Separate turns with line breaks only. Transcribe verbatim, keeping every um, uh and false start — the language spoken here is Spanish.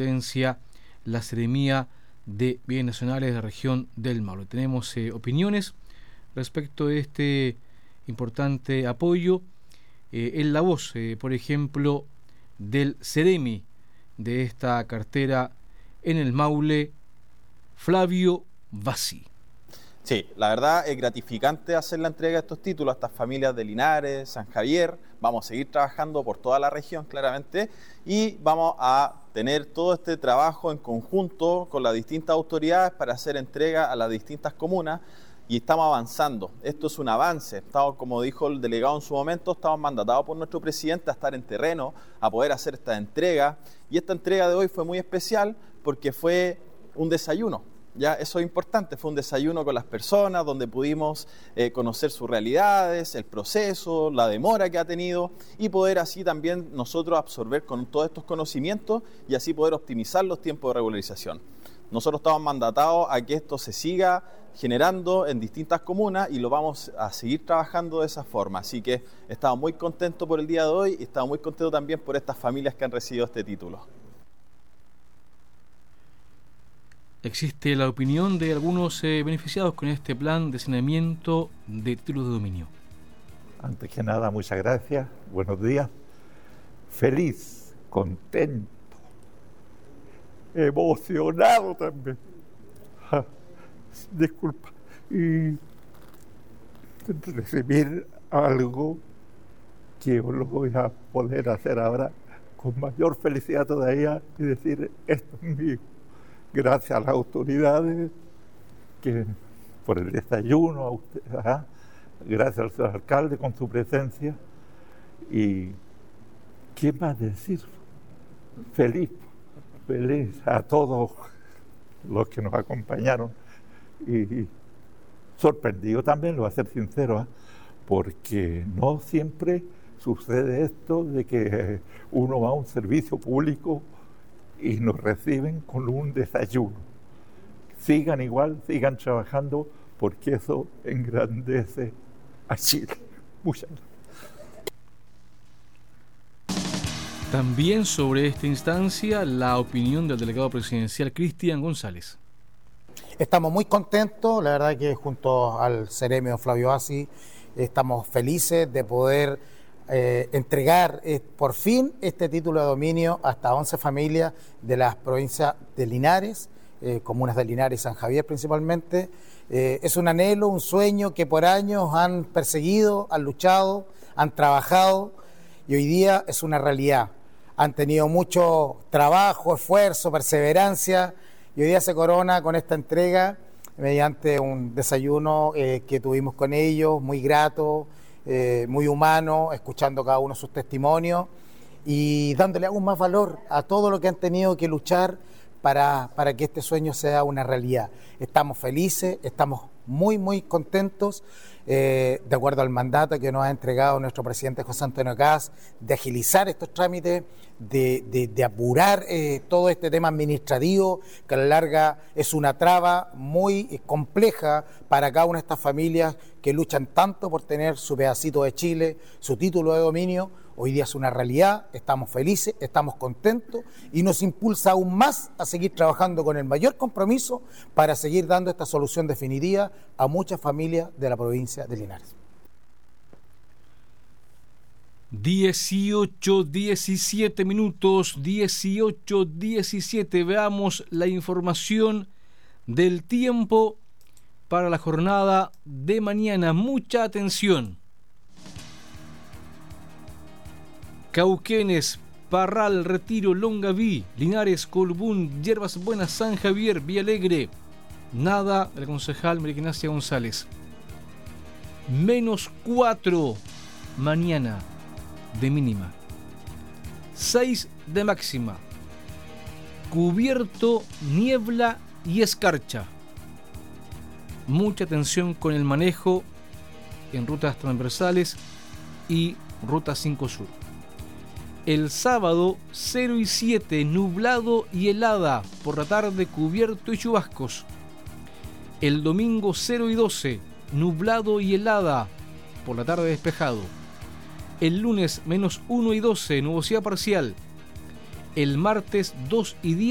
Superintendencia, la Seremía de Bienes Nacionales de la región del Maule. Tenemos eh, opiniones respecto de este importante apoyo. Eh, en la voz, eh, por ejemplo, del Seremi de esta cartera en el Maule, Flavio Bassi.
Sí, la verdad es gratificante hacer la entrega de estos títulos a estas familias de Linares, San Javier. Vamos a seguir trabajando por toda la región, claramente, y vamos a tener todo este trabajo en conjunto con las distintas autoridades para hacer entrega a las distintas comunas, y estamos avanzando. Esto es un avance. Estamos, como dijo el delegado en su momento, estamos mandatados por nuestro presidente a estar en terreno, a poder hacer esta entrega, y esta entrega de hoy fue muy especial porque fue un desayuno. Ya, eso es importante, fue un desayuno con las personas donde pudimos eh, conocer sus realidades, el proceso, la demora que ha tenido, y poder así también nosotros absorber con todos estos conocimientos y así poder optimizar los tiempos de regularización. Nosotros estamos mandatados a que esto se siga generando en distintas comunas y lo vamos a seguir trabajando de esa forma. Así que estamos muy contentos por el día de hoy y estamos muy contentos también por estas familias que han recibido este título.
Existe la opinión de algunos eh, beneficiados con este plan de saneamiento de títulos de dominio.
Antes que nada, muchas gracias, buenos días. Feliz, contento, emocionado también. Ja, disculpa. Y recibir algo que yo lo voy a poder hacer ahora con mayor felicidad todavía y decir, esto es mío. Gracias a las autoridades que por el desayuno, a usted, ajá, gracias al señor alcalde con su presencia. Y ¿qué más decir? Feliz, feliz a todos los que nos acompañaron y sorprendido también, lo voy a ser sincero, ¿eh? Porque no siempre sucede esto de que uno va a un servicio público y nos reciben con un desayuno. Sigan igual, sigan trabajando, porque eso engrandece a Chile. Muchas gracias.
También sobre esta instancia, la opinión del delegado presidencial Cristian González.
Estamos muy contentos, la verdad que junto al Seremi Flavio Bassi estamos felices de poder Eh, entregar eh, por fin este título de dominio hasta once familias de las provincias de Linares, eh, comunas de Linares y San Javier principalmente. Eh, es un anhelo, un sueño que por años han perseguido, han luchado, han trabajado y hoy día es una realidad. Han tenido mucho trabajo, esfuerzo, perseverancia y hoy día se corona con esta entrega mediante un desayuno eh, que tuvimos con ellos, muy grato, Eh, muy humano, escuchando cada uno sus testimonios y dándole aún más valor a todo lo que han tenido que luchar para, para que este sueño sea una realidad. Estamos felices, estamos muy, muy contentos, eh, de acuerdo al mandato que nos ha entregado nuestro presidente José Antonio Kast, de agilizar estos trámites, de, de, de apurar eh, todo este tema administrativo, que a la larga es una traba muy eh, compleja para cada una de estas familias que luchan tanto por tener su pedacito de Chile, su título de dominio. Hoy día es una realidad, estamos felices, estamos contentos y nos impulsa aún más a seguir trabajando con el mayor compromiso para seguir dando esta solución definitiva a muchas familias de la provincia de Linares.
dieciocho, diecisiete minutos, dieciocho, diecisiete. Veamos la información del tiempo para la jornada de mañana. Mucha atención. Cauquenes, Parral, Retiro, Longaví, Linares, Colbún, Yerbas Buenas, San Javier, Villalegre. Nada del concejal María Ignacia González. Menos cuatro mañana de mínima. seis de máxima. Cubierto, niebla y escarcha. Mucha atención con el manejo en rutas transversales y ruta cinco Sur. El sábado cero y siete, nublado y helada, por la tarde cubierto y chubascos. El domingo cero y doce, nublado y helada, por la tarde despejado. El lunes menos uno y doce, nubosidad parcial. El martes dos y diez.